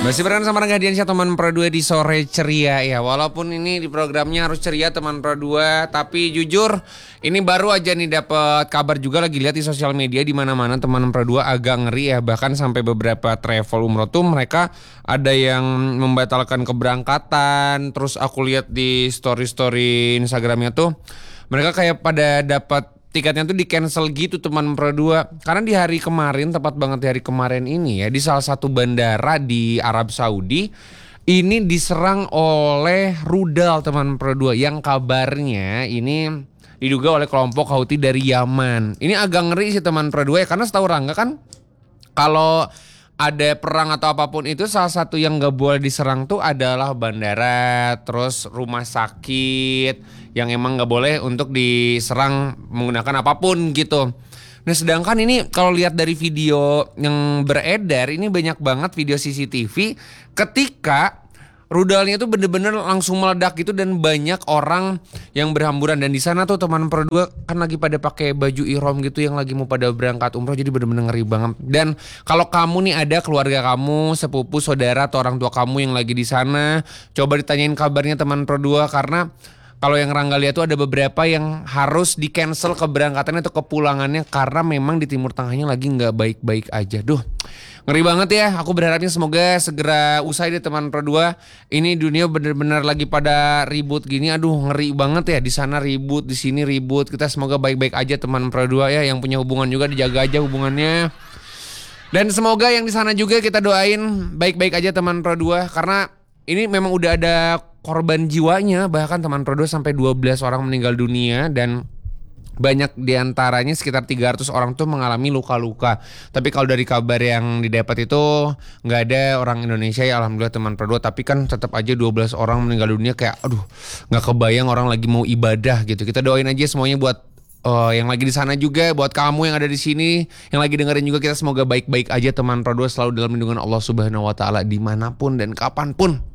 Masih barengan sama Rangga Diansyah teman Pro 2 di sore ceria ya. Walaupun ini di programnya harus ceria teman Pro 2, tapi jujur ini baru aja nih dapat kabar juga, lagi lihat di sosial media di mana-mana teman Pro 2 agak ngeri ya. Bahkan sampai beberapa travel umroh tuh mereka ada yang membatalkan keberangkatan. Terus aku lihat di story-story Instagramnya tuh mereka kayak pada dapat tiketnya tuh di cancel gitu teman Pro 2. Karena di hari kemarin, tepat banget di hari kemarin ini ya, di salah satu bandara di Arab Saudi ini diserang oleh rudal teman Pro 2 yang kabarnya ini diduga oleh kelompok Houthi dari Yaman. Ini agak ngeri sih teman Pro 2 ya, karena setahu Rangga kan kalau ada perang atau apapun itu salah satu yang gak boleh diserang tuh adalah bandara, terus rumah sakit yang emang gak boleh untuk diserang menggunakan apapun gitu. Nah sedangkan ini kalau lihat dari video yang beredar ini banyak banget video CCTV ketika rudalnya itu bener-bener langsung meledak gitu dan banyak orang yang berhamburan. Dan di sana tuh teman Pro 2 kan lagi pada pakai baju ihram gitu yang lagi mau pada berangkat umroh, jadi bener-bener ngeri banget. Dan kalau kamu nih ada keluarga kamu, sepupu, saudara atau orang tua kamu yang lagi di sana, coba ditanyain kabarnya teman Pro 2, karena kalau yang Rangga lihat tuh ada beberapa yang harus di cancel keberangkatannya atau kepulangannya karena memang di Timur Tengahnya lagi nggak baik-baik aja. Duh, ngeri banget ya. Aku berharapnya semoga segera usai deh teman Pro 2. Ini dunia bener-bener lagi pada ribut gini. Aduh, ngeri banget ya. Di sana ribut, di sini ribut. Kita semoga baik-baik aja teman Pro 2 ya. Yang punya hubungan juga dijaga aja hubungannya. Dan semoga yang di sana juga kita doain baik-baik aja teman Pro 2, karena ini memang udah ada korban jiwanya, bahkan teman Pro 2 sampai 12 orang meninggal dunia dan banyak diantaranya sekitar 300 orang tuh mengalami luka-luka. Tapi kalau dari kabar yang didapat itu nggak ada orang Indonesia ya, alhamdulillah teman Pro 2. Tapi kan tetap aja 12 orang meninggal dunia, kayak aduh nggak kebayang orang lagi mau ibadah gitu. Kita doain aja semuanya buat yang lagi di sana juga, buat kamu yang ada di sini, yang lagi dengerin juga, kita semoga baik-baik aja teman Pro 2, selalu dalam lindungan Allah Subhanahu Wa Taala dimanapun dan kapanpun.